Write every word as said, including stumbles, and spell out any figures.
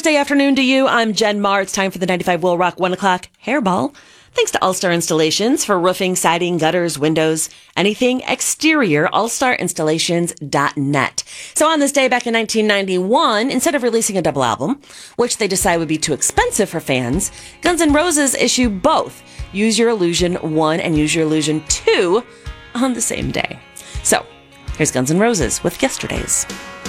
Thursday afternoon to you. I'm Jen Marr. It's time for the ninety-five Will Rock one o'clock Hairball. Thanks to All-Star Installations for roofing, siding, gutters, windows, anything exterior, all star installations dot net. So on this day back in nineteen ninety-one, instead of releasing a double album, which they decided would be too expensive for fans, Guns N' Roses issued both Use Your Illusion one and Use Your Illusion two on the same day. So here's Guns N' Roses with Yesterdays.